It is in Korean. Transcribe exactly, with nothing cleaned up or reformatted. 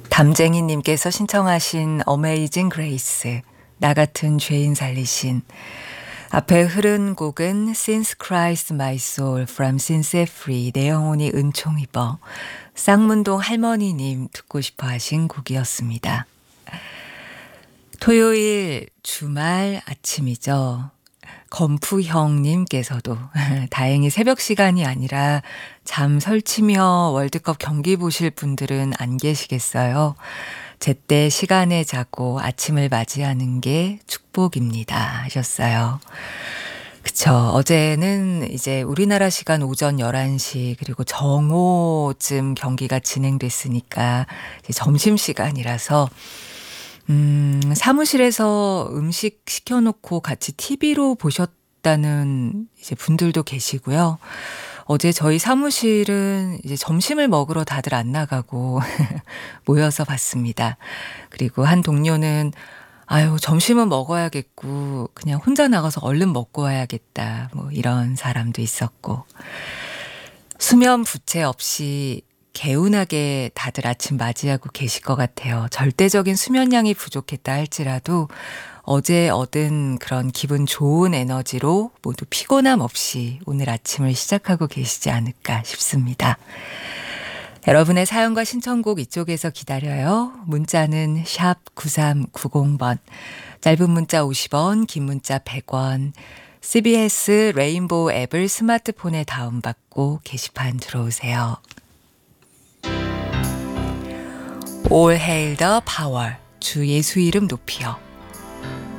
담쟁이님께서 신청하신 어메이징 그레이스, 나 같은 죄인 살리신. 앞에 흐른 곡은 Since Christ My Soul from Sin Set Free, 내 영혼이 은총 입어. 쌍문동 할머니님 듣고 싶어 하신 곡이었습니다. 토요일 주말 아침이죠. 건푸형님께서도 다행히 새벽 시간이 아니라 잠 설치며 월드컵 경기 보실 분들은 안 계시겠어요. 제때 시간에 자고 아침을 맞이하는 게 축복입니다 하셨어요. 그쵸. 어제는 이제 우리나라 시간 오전 열한 시 그리고 정오쯤 경기가 진행됐으니까 이제 점심시간이라서 음, 사무실에서 음식 시켜놓고 같이 티비로 보셨다는 이제 분들도 계시고요. 어제 저희 사무실은 이제 점심을 먹으러 다들 안 나가고 모여서 봤습니다. 그리고 한 동료는 아유, 점심은 먹어야겠고 그냥 혼자 나가서 얼른 먹고 와야겠다. 뭐 이런 사람도 있었고. 수면 부채 없이 개운하게 다들 아침 맞이하고 계실 것 같아요. 절대적인 수면량이 부족했다 할지라도 어제 얻은 그런 기분 좋은 에너지로 모두 피곤함 없이 오늘 아침을 시작하고 계시지 않을까 싶습니다. 여러분의 사연과 신청곡 이쪽에서 기다려요. 문자는 샵 구삼구공 번, 짧은 문자 오십 원, 긴 문자 백 원, 씨비에스 레인보우 앱을 스마트폰에 다운받고 게시판 들어오세요. All hail the power. 주 예수 이름 높이여.